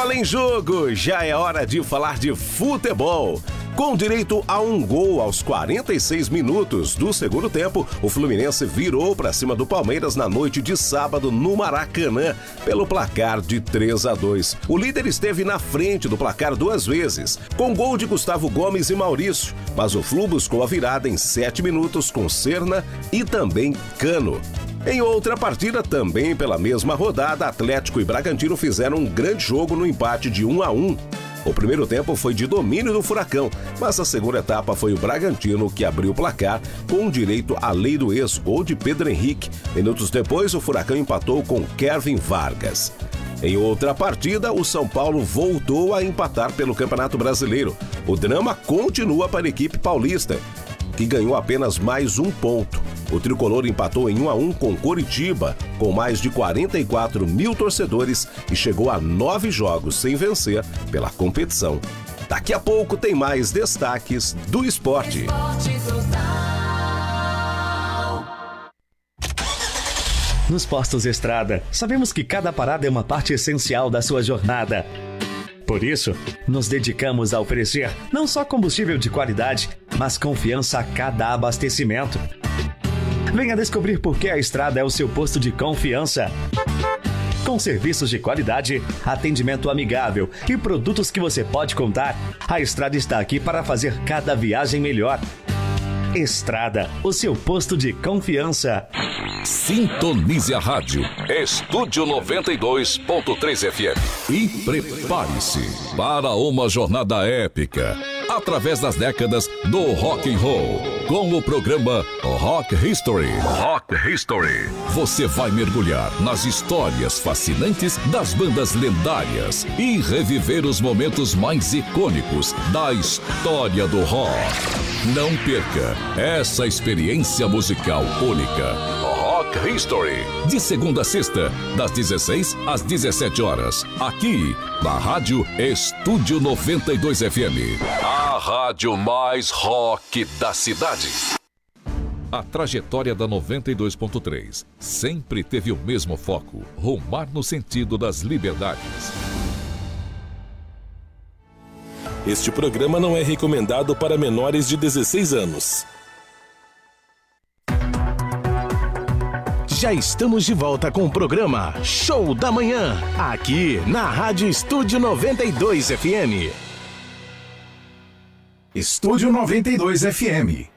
Bola em Jogo, já é hora de falar de futebol. Com direito a um gol aos 46 minutos do segundo tempo, o Fluminense virou para cima do Palmeiras na noite de sábado no Maracanã, pelo placar de 3-2. O líder esteve na frente do placar 2 vezes, com gol de Gustavo Gomes e Maurício, mas o Flu buscou a virada em 7 minutos com Serna e também Cano. Em outra partida, também pela mesma rodada, Atlético e Bragantino fizeram um grande jogo no empate de 1-1. O primeiro tempo foi de domínio do Furacão, mas a segunda etapa foi o Bragantino que abriu o placar com direito à lei do ex, gol de Pedro Henrique. Minutos depois, o Furacão empatou com Kevin Vargas. Em outra partida, o São Paulo voltou a empatar pelo Campeonato Brasileiro. O drama continua para a equipe paulista, que ganhou apenas mais um ponto. O tricolor empatou em 1-1 com Coritiba, com mais de 44 mil torcedores e chegou a 9 jogos sem vencer pela competição. Daqui a pouco tem mais destaques do esporte. Nos postos Estrada, sabemos que cada parada é uma parte essencial da sua jornada. Por isso, nos dedicamos a oferecer não só combustível de qualidade, mas confiança a cada abastecimento. Venha descobrir por que a Estrada é o seu posto de confiança. Com serviços de qualidade, atendimento amigável e produtos que você pode contar, a Estrada está aqui para fazer cada viagem melhor. Estrada, o seu posto de confiança. Sintonize a rádio Estúdio 92.3 FM e prepare-se para uma jornada épica através das décadas do rock and roll, com o programa Rock History. Rock History. Você vai mergulhar nas histórias fascinantes das bandas lendárias e reviver os momentos mais icônicos da história do rock. Não perca essa experiência musical única. Rock History, de segunda a sexta, das 16 às 17 horas, aqui na Rádio Estúdio 92 FM, a rádio mais rock da cidade. A trajetória da 92.3 sempre teve o mesmo foco: rumar no sentido das liberdades. Este programa não é recomendado para menores de 16 anos. Já estamos de volta com o programa Show da Manhã, aqui na Rádio Estúdio 92 FM. Estúdio 92 FM.